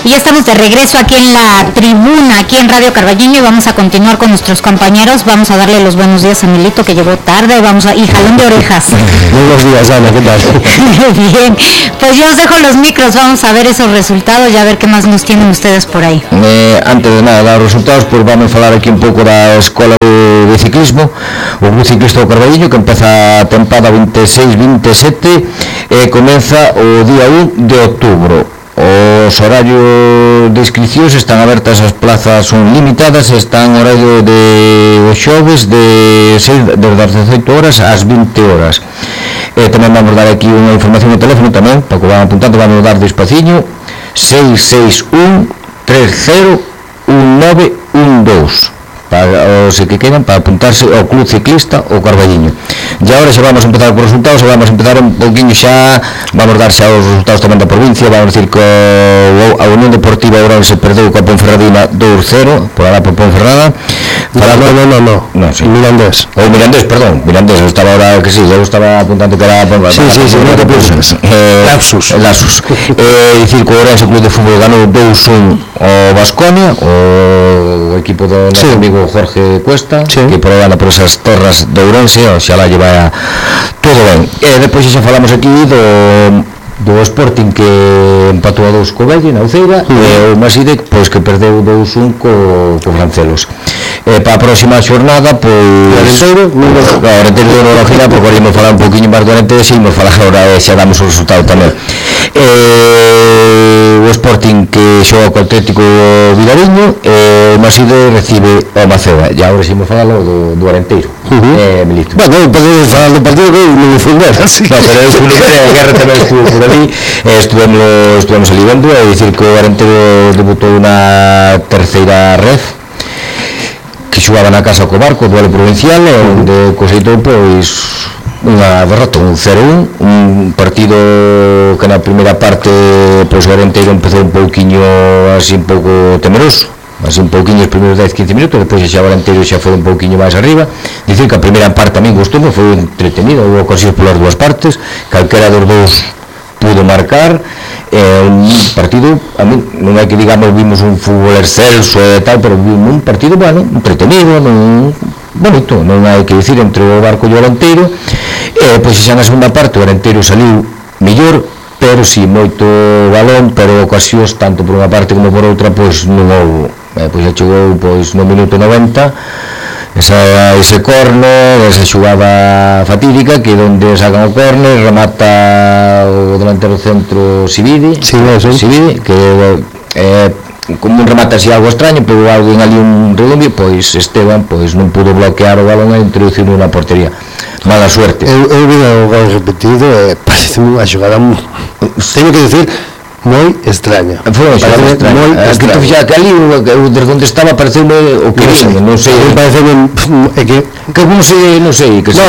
Y ya estamos de regreso aquí en la tribuna, aquí en Radio Carballiño, y vamos a continuar con nuestros compañeros. Vamos a darle los buenos días a Milito, que llegó tarde, y jalón de orejas. Buenos días, Ana, ¿qué tal? Bien, pues yo os dejo los micros, vamos a ver esos resultados y a ver qué más nos tienen ustedes por aí. Antes de nada, dar os resultados, pues vamos a falar aquí un pouco da Escola de Ciclismo, o Club Ciclista do Carballiño, que empeza a tempada 26-27 e comeza o día 1 de outubro. Os horarios de inscripcións están abertas, as plazas son limitadas, están horario de os xoves desde as 18 horas ás 20 horas. Tamén vamos dar aquí unha información de teléfono tamén, para que van apuntando, vamos dar despaciño, 661 30 1912 para os que quedan para apuntarse ao Club Ciclista o Carballiño. E agora xa vamos a empezar con os resultados, vamos a empezar un pouquinho xa, vamos dar xa os resultados tamén da provincia. Vamos a decir que a Unión Deportiva Ourense perdeu coa Ponferradina 2-0, por alá por Ponferrada. No, sí. Mirandés, perdón, Mirandés, eu estaba ahora que sí, eu estaba apuntando que era sí, non te piensas. Lapsus. Dicir que o Ourense Club de Fútbol ganou 2-1 ao Baskonia, o equipo do noso amigo Jorge Cuesta, que por aí anda por esas terras de Ourense, oxalá lleva todo ben. E depois xa falamos aquí do Sporting, que empatou a 2 co Belle na Uceira, e o Maside, pois, que perdeu 2-1 co Francelos. Para a próxima xornada, pois agora teño a gira, porque agora imos falar un poquinho máis do Arenteiro, e imos falar agora e xa damos o resultado tamén. O Sporting, que xoga co Atlético Vilariño, o Maside recibe o Maceda, e agora xa imos falar do Arenteiro. Milito. Bueno, podemos falar do partido que non foi ver, así. No, pero eu fui a guerra tamén estuvo por ali, estuvemos ali vendo, é dicir que o Arenteiro debutou na terceira ref, que xugaba na casa co Barco, duelo provincial, onde coseitou pois unha derrota, un 0-1, un partido que na primeira parte pois o Arenteiro empezou un pouquiño así un pouco temeroso, así un pouquiño os primeiros 10-15 minutos, depois xa o Arenteiro xa foi un pouquiño máis arriba. Dicir que a primeira parte a mí gustou, foi entretenida, houve ocasións polas dúas partes, calquera dos dous pudo marcar. Un partido, a mí non é que digamos vimos un fútbol excelso e tal, pero vimos un partido, bueno, entretenido, bonito, non hai que dicir, entre o Barco e o Arenteiro. Pois xa na segunda parte o Arenteiro saliu mellor, pero si moito balón, pero ocasións tanto por unha parte como por outra pois non houve. Pois xa chegou pois no minuto 90 ese córner, esa xugada fatídica, que onde sacan o córner, remata o delantero centro Sibidi, que como un remate así algo extraño, pero alguén ali un redondo, pois Esteban pois non pudo bloquear o balón e introduciu na portería. Mala suerte. Eu vi o gol repetido e parece unha xogada, teño que decir, moi extraña. Foi moi extraña. Que tu fixas que ali, desde onde estaba, pareceume o que vin, non sei. Pareceume, é que non sei, que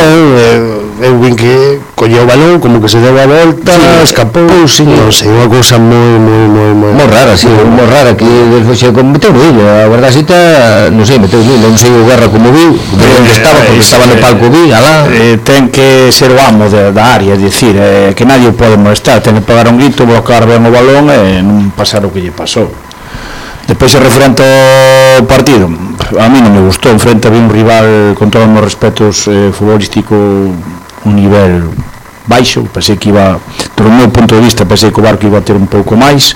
eu vin que colleu o balón, como que se deu a volta, escapou, non sei, unha cousa moi rara, moi rara, que despois meteu no hilo, a verdade cita, non sei, meteu no hilo, non sei o Guerra como viu, de onde estaba, porque estaba no palco vi, alá. Ten que ser o amo da área, é dicir, que nadie o pode molestar, ten que pegar un grito, bloquear ben o balón e non pasar o que lle pasou. Depois, se referente ao partido, a mí non me gustou, enfrente había un rival, con todos os meus respetos, futbolístico, un nivel baixo, pensei que iba, do meu punto de vista, pensei que o Barco iba a ter un pouco máis.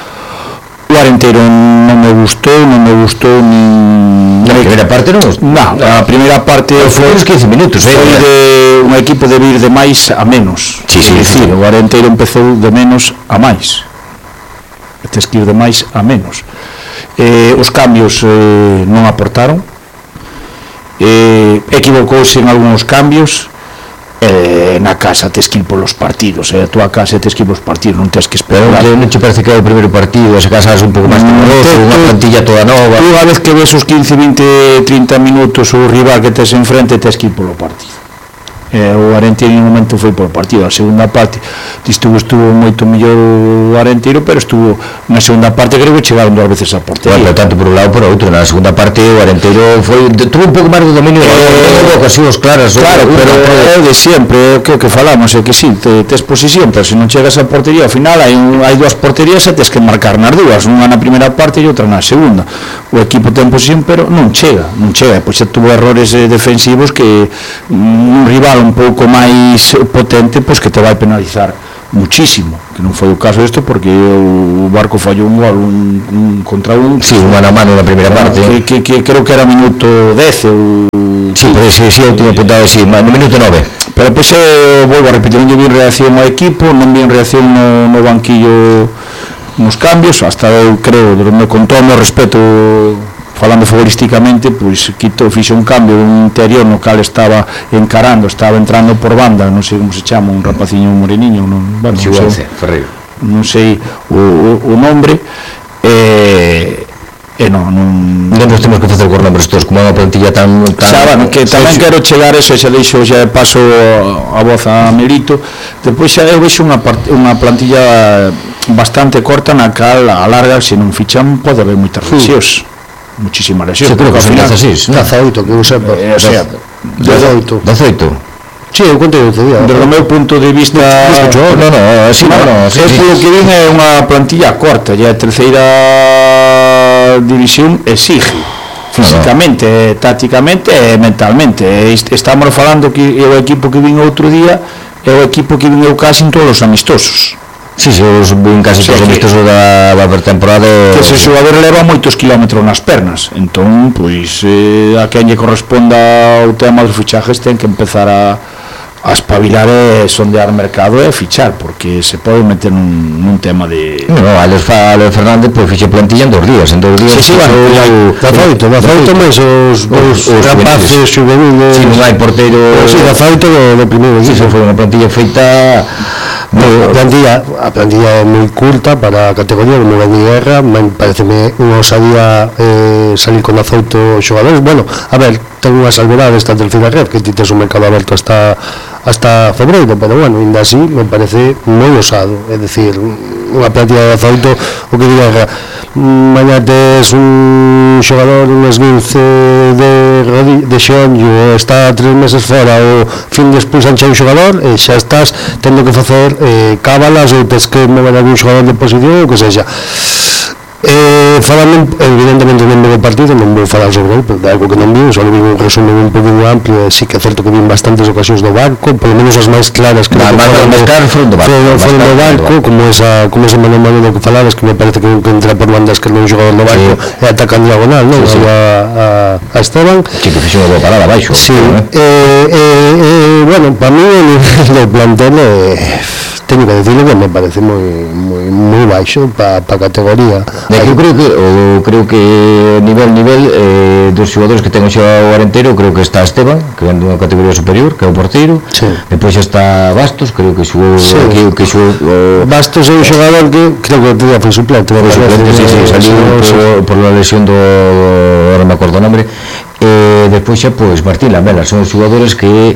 O Arenteiro non me gustou nin... Na primeira parte non? Non, a primeira parte foi uns 15 minutos, foi de un equipo de vir de máis a menos. É dicir, o Arenteiro empezou de menos a máis, tes que ir de máis a menos. Os cambios non aportaron, equivocouse en algúns cambios. Na casa tes que ir polos partidos, a tua casa tes que ir polos partidos, non tes que esperar. Non te parece que é o primeiro partido, esa casa é un pouco máis temeroso, unha plantilla toda nova. Unha vez que ves os 15, 20, 30 minutos o rival que tes enfrente, tes que ir polo partido. o Arenteiro en un momento foi por partido. A segunda parte estuvo moito mellor o Arenteiro, pero estuvo na segunda parte, creo que chegaron 2 veces a portería. Bueno, tanto por un lado por outro. Na segunda parte o Arenteiro tuvo un pouco máis de dominio, ocasións claras. Claro, pero é de sempre, o que falamos é que si, tes posición, pero se non chegas a portería, ao final hai 2 porterías e tes que marcar nas dúas, unha na primeira parte e outra na segunda. O equipo ten posición, pero non chega, pois xa tuvo errores defensivos que un rival un pouco máis potente, pois que te vai penalizar muchísimo, que non foi o caso isto, porque o Barco fallou un gol contra un, un mano a mano na primeira parte, que creo que era minuto 10 ou eu tinha apuntado así, no minuto 9, pero depois volvo a repetir, non vi reacción ao equipo, non vi reacción no banquillo nos cambios, hasta eu creo, con todo o meu respeto, falando futbolísticamente, pois fixe un cambio un interior no cal estaba entrando por banda, non sei como se chama, un rapaciño, un moreniño, non sei o nombre, non nos temos que facer con nombres todos, como unha plantilla tan que tamén quero chegar eso, xa deixo, xa paso a voz a Melito. Depois xa eu vexo unha plantilla bastante corta na cal a larga, se non fichan pode haber moitas lesións, muchísimas lesións. Creo que son 16, 18, que eu sepa, 18. Sí, eu conto outro día. Desde o meu punto de vista, é polo que vin é unha plantilla corta, e a terceira división exige físicamente, tácticamente e mentalmente. Estamos falando que é o equipo que vin outro día, é o equipo que vin eu casi en todos os amistosos. os vin casi todos os amistosos da pretemporada. Que ese xogador leva moitos kilómetros nas pernas, entón, pois, a quen lle corresponda o tema dos fichajes ten que empezar a espabilar e sondear mercado e fichar, porque se pode meter nun tema de... Alex Fernández fixe plantilla en 2 días, da feito máis os rapaces juveniles. Non hai porteiro. Da feito do primeiro equipo. Foi unha plantilla feita. A plantilla é moi curta para a categoría, non vai ni guerra, pareceme unha osadía salir con azoito os xogadores. Bueno, a ver, ten unha salvedade esta terceira red, que ti tes un mercado aberto hasta febreiro, pero bueno, ainda así me parece moi osado, é dicir, unha plantilla de azoito, o que diga, mañá tes un xogador, un esguince de xeonllo, está 3 meses fora, o fin de expulsanche un xogador, e xa estás tendo que facer cábalas, ou tes que mover algún xogador de posición, ou que sexa. Falando, evidentemente non veo o partido, non vou falar sobre ele, pero de algo que non vi, só vi un resumen un pouco amplio, e sí que é certo que vi bastantes ocasións do Barco, polo menos as máis claras que foron do Barco, como ese mano a mano do que falabas, que me parece que entra por banda esquerda un xogador do Barco e ataca en diagonal, non? A Esteban. Sí, que fixe unha boa parada abaixo. Sí, bueno, para mí o nivel do plantel teño que decirlo que me parece moi baixo para a categoría. Eu creo que nivel dos xogadores que ten o Arenteiro, creo que está Esteban, que ven dunha categoría superior, que é o porteiro. Depois está Bastos, creo que xogou Bastos é un xogador que creo que todavía foi suplente, saliu por a lesión do, ahora me acordo o nombre. Despois xa, pois, Martín Lamela, son os xogadores que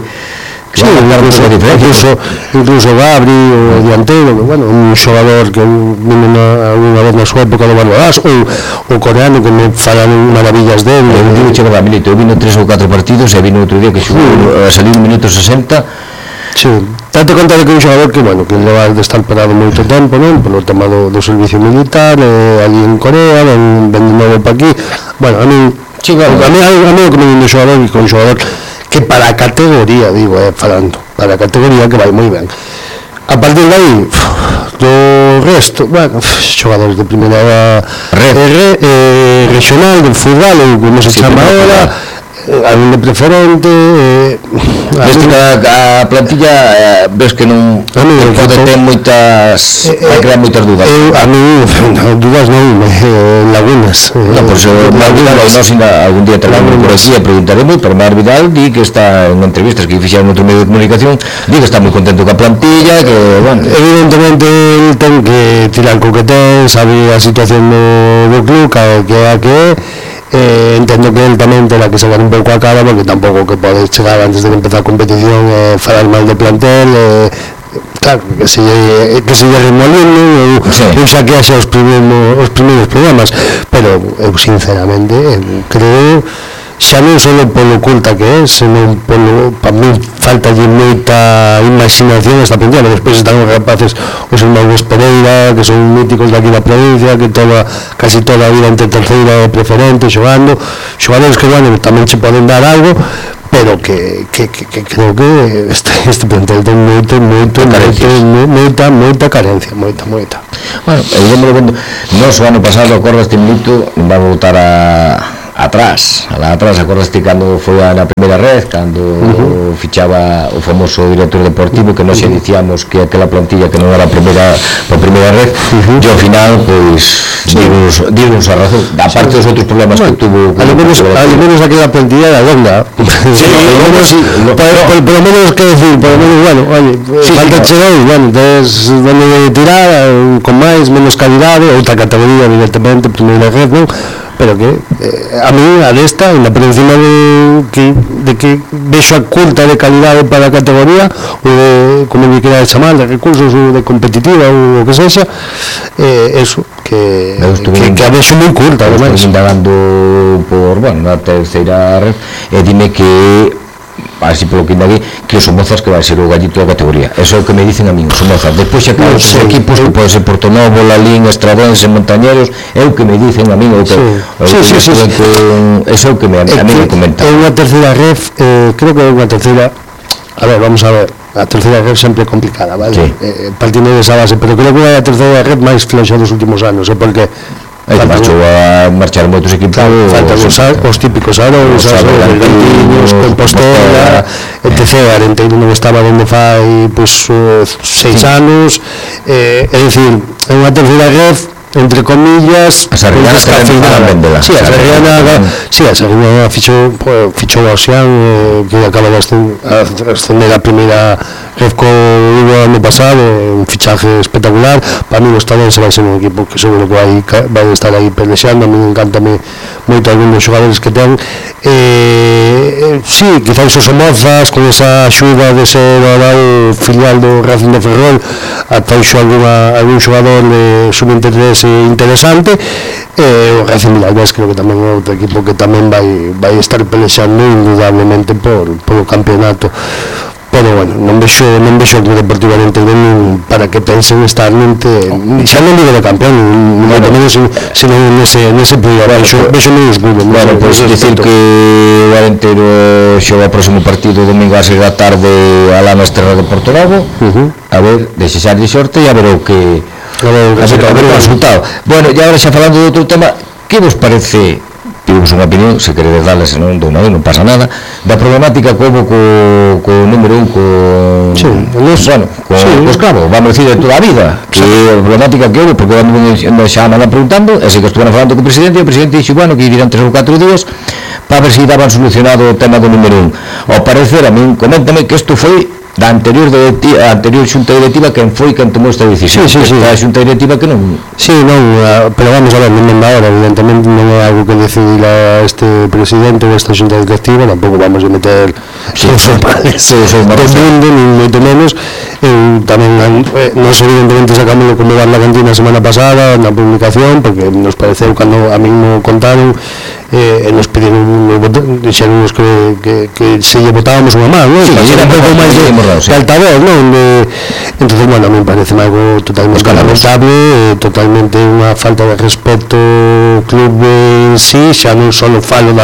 incluso Gabri, o dianteiro, bueno, un xogador que vino unha vez na súa época do Barbadás, ou o coreano que me falan maravillas dele. Eu vino 3 ou 4 partidos e vino outro día que saliu no minuto 60. Sí, date conta de que é un xogador que, bueno, que leva de estar parado moito tempo, non? Polo tema do servicio militar, ali en Corea, ven de novo pa aquí. Bueno, a mí o que me vindo xogador, que é un xogador que para a categoría, digo, falando, para a categoría que vai moi ben. A partir de aí, do resto, bueno, xogadores de primeira regional, del fútbol, ou como se chama agora, algún de preferente. A plantilla ves que non pode ter moitas, vai crear moitas dudas. A mí, dudas non, lagunas. Non, por eso, nós algún día traemos por aquí e preguntaremos, pero Mar Vidal di que está en entrevistas que fixeron outro medio de comunicación, di que está moi contento coa plantilla, que, bueno... Evidentemente, ten que tirar co que ten, sabe a situación do club, que é a que é, entendo que él tamén terá que sacar un pouco a cara, porque tampouco que pode chegar antes de empezar a competición falar mal do plantel, claro, que se lle remolino ou xa que haxa os primeiros programas, pero eu sinceramente creo, xa non só polo culta que é, senón polo, para mí faltalle moita imaginación esta plantilla. Despois están os rapaces, os irmãos Pereira, que son míticos daqui da provincia, que casi toda a vida entre terceira e preferente xogando, xogadores que bueno, tamén che poden dar algo, pero que creo que este plantel ten moita carencia, moita. Bueno, eu me lo vendo, nos o ano pasado, acordaste Milito, va a voltar atrás, acordaste cando foi na primeira red, cando fichaba o famoso director deportivo, que nós xa dicíamos que aquela plantilla que non era a primeira red, e ao final, pois, dinos a razón, aparte dos outros problemas que tuvo. Al menos aquela plantilla era longa, por lo menos que decir, por lo menos, bueno, oye, falta chegar, bueno, tes donde tirar, con máis, menos calidade, outra categoría, evidentemente, primeira red, non? Pero que a mí a desta, ainda por encima de que vexo a culta de calidade para a categoría, ou de, como me queira chamar, de recursos ou de competitiva ou o que sexa, eso, que a vexo moi culta, ademais. Estou indagando por, bueno, na terceira red, e dime que así polo que indaguei, que os Somozas que vai ser o gallito da categoría. Eso é o que me dicen a min, os Somozas. Despois xa claro, os equipos que pode ser Portonovo, Lalín, Estradense, Montañeros, é o que me dicen a min, eso é o que a min me comentan. É unha terceira ref, creo que é unha terceira, a ver, vamos a ver, a terceira ref sempre é complicada, vale? Partindo desa base, pero creo que é a terceira ref máis floxa dos últimos anos, porque marchou a marchar moitos equipos, faltan os típicos Aros, os Bergantiños, Compostela, etc. Arenteiro non estaba onde fai 6 anos, é dicir, é unha terceira ref entre comillas, a Sarriana fichou a Ocean, que acaba de ascender a primeira ref co Lugo ano pasado, un fichaje espectacular. Para mí o Estadense vai ser un equipo que seguro que vai estar aí pelexando. A mí encantame moito algún dos xogadores que ten, sí, quizás os Somozas con esa axuda de ser o filial do Racing de Ferrol atauxo algún xogador de sub-23 interesante, o Racing Vilalbés creo que tamén é outro equipo que tamén vai estar pelexando indudablemente polo campeonato. Pero bueno, non vexo outro deportivamente ben para que pensen estar xa non digo de campeón, moito menos senón nese programa, vexo moi escuro. Bueno, pois dicir que o Arenteiro xoga o próximo partido domingo ás 6 da tarde alá na Estrela de Portonovo, a ver, desexarlle sorte e a ver o que o resultado. Bueno, e agora xa falando de outro tema, que vos parece, pedimos unha opinión, se queredes darle, se non, non pasa nada, da problemática que houve co número 1 con os clavos, vamos a decir, de toda a vida, que a problemática que houve, porque xa andan preguntando, e se que estuveron falando co presidente, e o presidente dixo, bueno, que irán 3 ou 4 días para ver se daban solucionado o tema do número 1. Ao parecer, a min, coméntame que isto foi da anterior xunta directiva quen tomou esta decisión. A xunta directiva que non... Sí, non, pero vamos a ver, non da hora, evidentemente non é algo que decidir a este presidente ou esta xunta directiva, tampouco vamos a meter os males do mundo, nin moito menos. Tamén nos evidentemente sacamos como dar la cantina a semana pasada na publicación, porque nos pareceu cando a min me contaron, nos pediron, dixeron que se lle botábamos unha man, non? Era un pouco máis de altavoz, non? Entonces, bueno, a mí me parece algo totalmente lamentable, totalmente unha falta de respeto ao club en sí, xa non só falo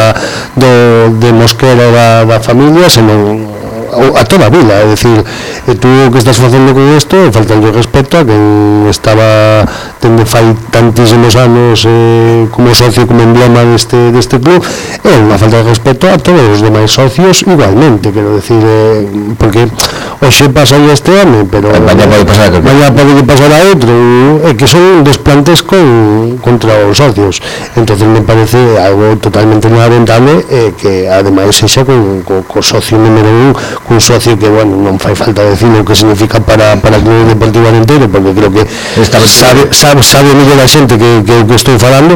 de Mosquera da familia, senón a toda a vila, é dicir, tú o que estás facendo con isto é faltando respeto a quen estaba dende fai tantísimos anos como socio, como emblema deste club, é unha falta de respeto a todos os demais socios igualmente, quero decir, porque hoxe pasa este ano, pero mañá pode pasar a outro, é que son desplantes contra os socios. Entonces me parece algo totalmente lamentable, que ademais sexa co socio número 1, un socio que, bueno, non fai falta decir o que significa para o Club Deportivo Arenteiro, porque creo que sabe mellor a xente que estou falando,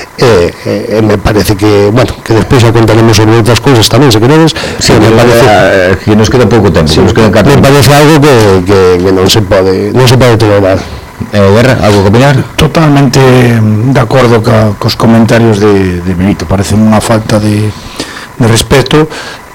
me parece que, bueno, que despois xa contaremos sobre outras cousas tamén, se queredes. Sí, me parece que nos queda pouco tempo, sí, nos quedan 4 me parece algo que non se pode tolerar. Guerra, algo que opinar? Totalmente de acordo cos comentarios de Benito. Parece unha falta de respeto,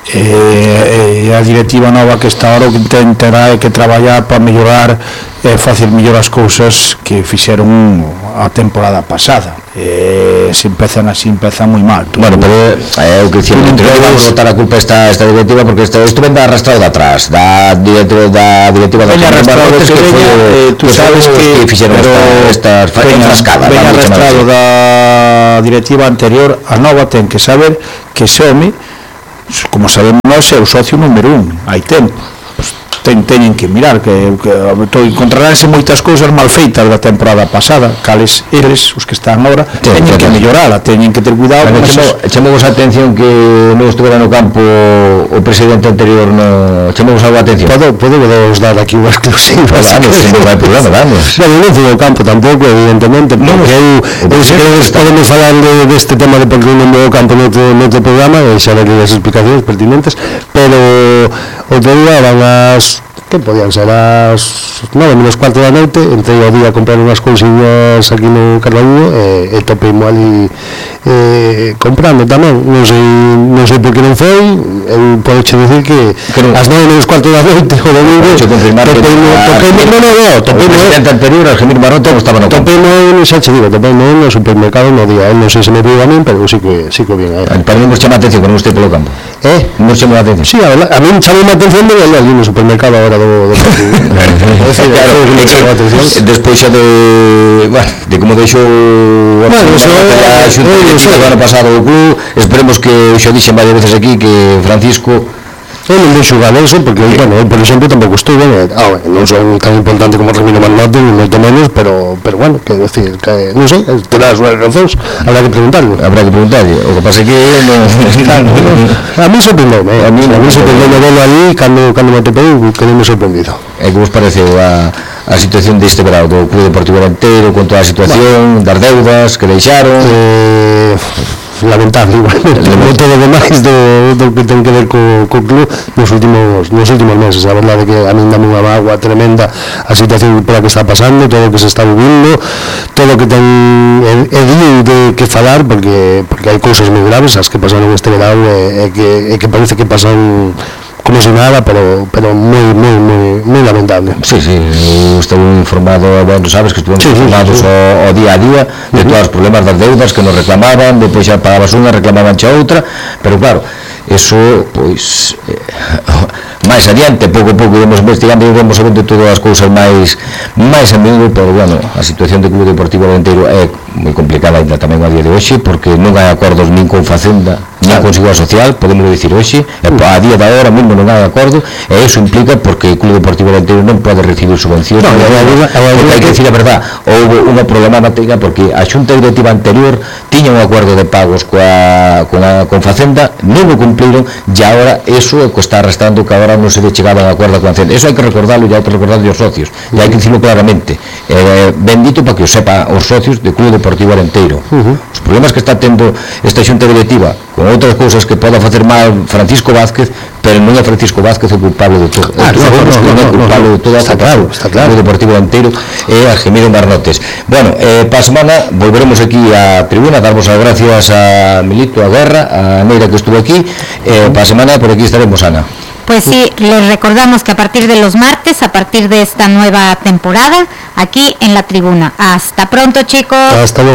e a directiva nova que está ahora o que intentará é que traballar para mellorar facer mellor as cousas que fixeron a temporada pasada. Se empezan así, empezan moi mal. Bueno, pero é o que dicía, non vamos botar a culpa esta directiva, porque isto ven arrastrado de atrás, da directiva da Barrotes, que foi, tú sabes que fixeron estas enfrascadas. Ven arrastrado da directiva anterior, a nova ten que saber que ese home, como sabemos nós, é o socio número 1, hai tempo. Teñen que mirar que encontraránse moitas cousas mal feitas da temporada pasada, cales eles, os que están agora, teñen que mellorala, teñen que ter cuidado. Chamamos a atención que non estuvera no campo o presidente anterior, chamamos algo a atención. Podemos dar aquí unha exclusiva. Vamos, non hai problema, vamos. Non fui ao campo tampouco, evidentemente, porque podemos falar deste tema de por que non vou ao campo noutro programa, e xa darei as explicacións pertinentes, pero outro día van as que podían ser as 9:15 da noite, entrei ao día a comprar unhas cousiñas aquí no Carballiño e topeimo ali comprando tamén, non sei por que non foi, eu podo che dicir que as 9:15 da noite o domingo topeimo o presidente anterior, Algemir Barrote, estaba no campo. Topeimo no supermercado no día, non sei se me viu a min, pero sí que bien. Para non nos chama a atención que non este polo campo. Non chama a atención. Sí, a mí chama a atención de ali no supermercado agora do despois xa de como deixou o ano pasado o club, esperemos que xa dixen varias veces aquí que Francisco non deixo eso, porque, bueno, por exemplo, tampouco estou non son tan importante como Ramiro Mannote, ni moito menos, pero bueno, que decir, que, non sei, terá as súas razóns, habrá que preguntarlo. O que pasa é que a mí sorprendeu-me, velo ali, cando me topei, quedei sorprendido. E que vos pareceu a situación deste verão do Club Deportivo Arenteiro, con toda a situación das deudas que deixaron? Lamentable, igualmente, todo o demais do que ten que ver co club nos últimos meses. A verdade é que a min dame unha mágoa tremenda a situación pola que está pasando, todo o que se está vivindo, todo o que ten de que falar, porque hai cousas moi graves as que pasaron este verão e que parece que pasan como se nada, pero moi lamentable. Sí, estou informado, bueno, sabes que estuvemos informados o día a día de todos os problemas das deudas que nos reclamaban, depois xa pagabas unha, reclamaban xa outra, pero claro, eso, pois, máis adiante, pouco a pouco iremos investigando e iremos sabendo todas as cousas máis a menudo, pero, bueno, a situación do Club Deportivo Arenteiro é moi complicada ainda tamén a día de hoxe, porque non hai acordos nin con Facenda, nin con Seguridade Social, podemos dicir hoxe, a día da hora mesmo non hai acordo, e iso implica porque o Club Deportivo Arenteiro non pode recibir subvencións, porque hai que dicir a verdade, houve unha problemática porque a xunta directiva anterior tiña un acordo de pagos con Facenda, non o cumpliron, e agora iso é o que está arrastrando que agora non se ve chegado a un acordo con Facenda. Iso hai que recordarlo, e hai que recordarlo aos socios, e hai que dicirlo claramente, bendito para que o sepa os socios do Club Deportivo Arenteiro. Os problemas que está tendo esta xunta directiva con outras cousas que poda facer mal Francisco Vázquez, pero non é Francisco Vázquez o culpable de todo. Non é culpable de todo, está claro. O Deportivo Arenteiro e Algemiro Marnotes. Bueno, para a semana volveremos aquí á tribuna, darvos as gracias a Milito, a Guerra, a Neira que estuvo aquí, para a semana por aquí estaremos, Ana. Pues sí, les recordamos que a partir de los martes, a partir de esta nueva temporada, aquí en la tribuna. Hasta pronto, chicos. Hasta luego.